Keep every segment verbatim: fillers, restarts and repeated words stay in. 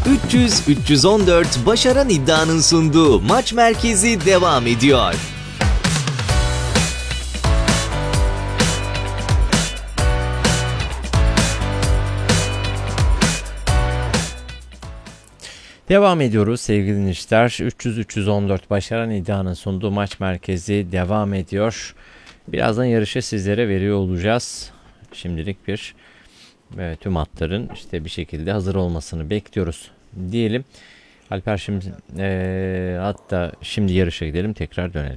üç yüz üç yüz on dört Başaran İddia'nın sunduğu Maç Merkezi devam ediyor. Devam ediyoruz sevgili dinleyiciler. üç yüz üç yüz on dört Başaran İddia'nın sunduğu Maç Merkezi devam ediyor. Birazdan yarışı sizlere veriyor olacağız. Şimdilik bir e, tüm atların işte bir şekilde hazır olmasını bekliyoruz diyelim. Alper şimdi e, hatta şimdi yarışa gidelim, tekrar dönelim.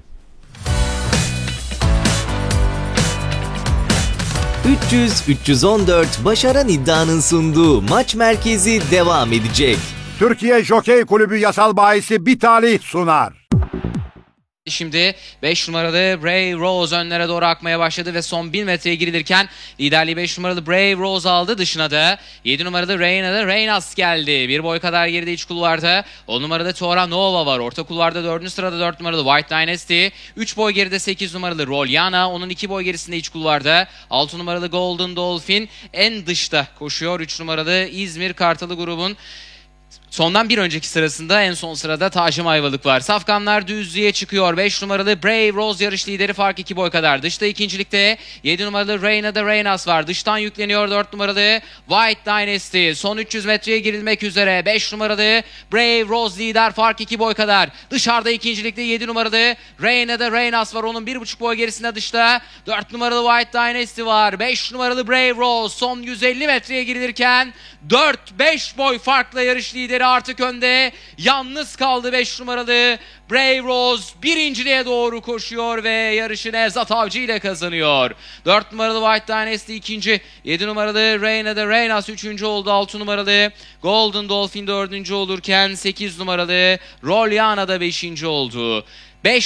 üç yüz üç yüz on dört Başaran İddia'nın sunduğu Maç Merkezi devam edecek. Türkiye Jokey Kulübü yasal bahisi bir talih sunar. Şimdi beş numaralı Brave Rose önlere doğru akmaya başladı ve son bin metreye girilirken liderliği beş numaralı Brave Rose aldı. Dışına da yedi numaralı Reyna'da Reynas geldi. Bir boy kadar geride iç kulvarda. on numarada Tora Nova var. Orta kulvarda dördüncü sırada dört numaralı White Dynasty. üç boy geride sekiz numaralı Rolyana. Onun iki boy gerisinde iç kulvarda. altı numaralı Golden Dolphin en dışta koşuyor. üç numaralı İzmir Kartalı grubun sondan bir önceki sırasında en son sırada Tacım Ayvalık var. Safkanlar düzlüğe çıkıyor. beş numaralı Brave Rose yarış lideri, fark iki boy kadar. Dışta ikincilikte yedi numaralı Reyna'da Reynas var. Dıştan yükleniyor dört numaralı White Dynasty. Son üç yüz metreye girilmek üzere. beş numaralı Brave Rose lider, fark iki boy kadar. Dışarıda ikincilikte yedi numaralı Reyna'da Reynas var. Onun bir buçuk boy gerisinde dışta dört numaralı White Dynasty var. beş numaralı Brave Rose son yüz elli metreye girilirken dört beş boy farkla yarış lideri artık önde. Yalnız kaldı beş numaralı Brave Rose. Birinciliğe doğru koşuyor ve yarışı Nevzat Avcı ile kazanıyor. dört numaralı White Dynasty ikinci. yedi numaralı Reyna'da Reynas üçüncü oldu. altı numaralı Golden Dolphin dördüncü olurken sekiz numaralı Rolyana da beşinci oldu.